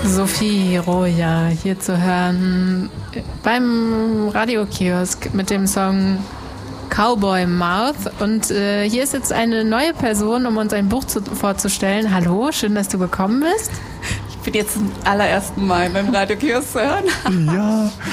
Sophie Roja hier zu hören beim Radiokiosk mit dem Song Cowboy Mouth. Und hier ist jetzt eine neue Person, um uns ein Buch vorzustellen. Hallo, schön, dass du gekommen bist. Ich bin jetzt zum allerersten Mal beim Radiokiosk zu hören. Ja,